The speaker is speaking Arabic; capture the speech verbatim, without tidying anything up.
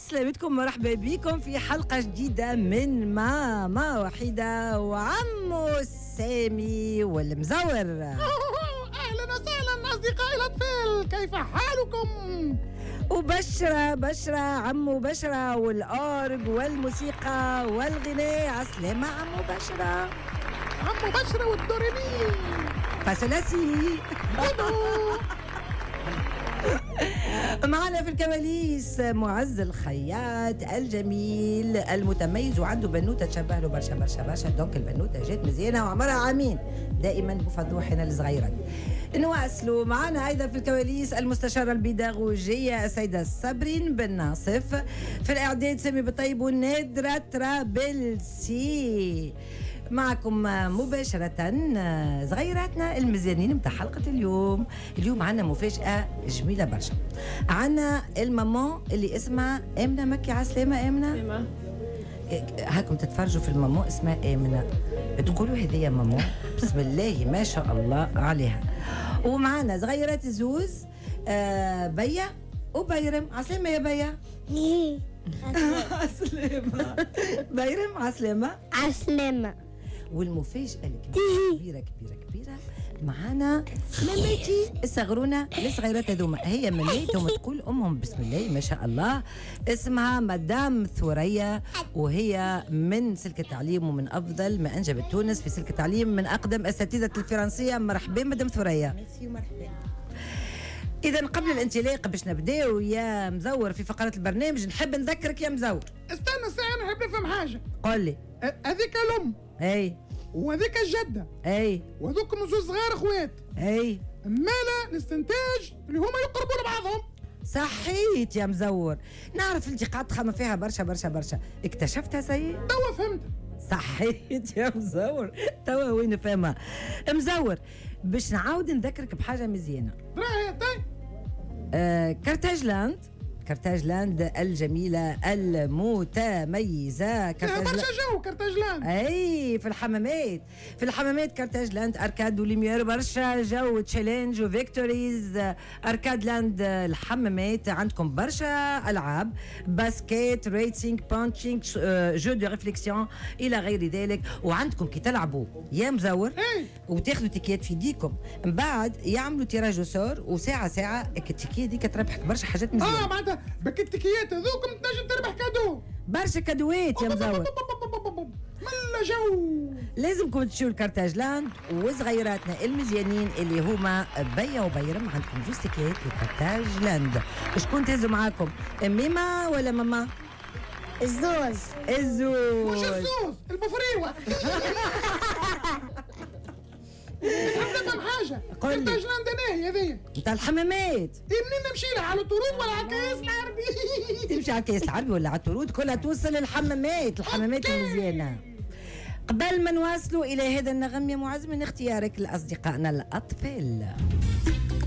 عسلامتكم، مرحبا بكم في حلقة جديدة من ماما وحيدة وعمو سامي والمزور. أهلا وسهلا أصدقائي الأطفال، كيف حالكم؟ وبشرة بشرة عمو بشرة والأورج والموسيقى والغناء. عسلامة عمو بشرة. عمو بشرة والدوريمي فثلاثي. معنا في الكواليس معز الخياط الجميل المتميز، وعنده بنوته تشبه له برشا برشا برشا. دونك البنوته جات مزيانه وعمرها عامين، دائما بفضوحنا الصغيرات. نواصلوا معنا ايضا في الكواليس المستشاره البيداغوجيه السيده صابرين بن ناصف، في الاعداد سامي بالطيب ونادره طرابلسي. معكم مباشرة صغيراتنا المزيانين متاع حلقة اليوم. اليوم عنا مفاجأة جميلة برشا. عنا المامون اللي اسمها آمنة مكي. عسلامة آمنة. هاكم تتفرجوا في المامون اسمها آمنة، تقولوا هذيا مامون بسم الله ما شاء الله عليها. ومعنا صغيرات زوز آه بيا وبيرم. عسلامة يا بيا. عسلامة بيرم. عسلامة. عسلامة. والمفاجأة الكبيرة كبيرة كبيرة معانا مماتي الصغرونة الصغيرات هذوما. هي مماتهم تقول أمهم بسم الله ما شاء الله. اسمها مدام ثريا، وهي من سلك التعليم ومن أفضل ما أنجبت تونس في سلك التعليم، من أقدم أساتذة الفرنسية. مرحبا مدام ثريا. مرحبا. إذا قبل الانطلاق باش نبداو يا مزور في فقرة البرنامج، نحب نذكرك يا مزور. استنى ساعة، نحب نفهم حاجة. قول لي. هذيك الأم اي وهذيك الجدة اي وهذوكم زوج صغار اخوات، اي مالا الاستنتاج اللي هما يقربوا لبعضهم. صحيت يا مزور. نعرف انت قاعد تخمم فيها برشا برشا برشا، اكتشفتها سيد؟ توا فهمت. صحيت يا مزور، توا وين فاهمة. مزور باش نعاود نذكرك بحاجة مزيانة. راهي طيب. آه كارتاجلاند، كارتاجلاند الجميلة المتميزة. فيها برشا جو كارتاجلاند. اي في الحمامات، في الحمامات كارتاجلاند اركاد وليمير برشا جو تشالنج وفيكتوريز. اركاد لاند الحمامات عندكم برشا العاب، باسكيت، ريتسينج، بانشينج، جو دو ريفليكسيون الى غير ذلك. وعندكم كي تلعبوا يا مزور وتاخذوا تيكيات في يديكم، من بعد يعملوا تيراج سور، وساعه ساعه التيكيه ديك تربحك برشا حاجات مزيانه. اه معناتها بالتيكيات هذوكم تنجم تربح كادو، برشا كادوات يا مزور. ملا جو. لازمكم تمشيو لكارتاجلاند وصغيراتنا المزيانين اللي هما بيا وبيرم. عندكم جوز تيكيات لكارتاجلاند. شكون تهزوا معاكم، ميمة ولا ماما؟ الزوز. الزوز. مش الزوز البفريوة. نحب نفهم حاجة. كارتاجلاند هي هذيا نتاع الحمامات. منين نمشي لها، على الطرود ولا على الكاس العربي؟ تمشي على الكاس العربي ولا على الطرود، كلها توصل للحمامات، الحمامات المزيانة. قبل ما نواصلوا إلى هذا النغم يا معز من اختيارك لأصدقائنا الأطفال.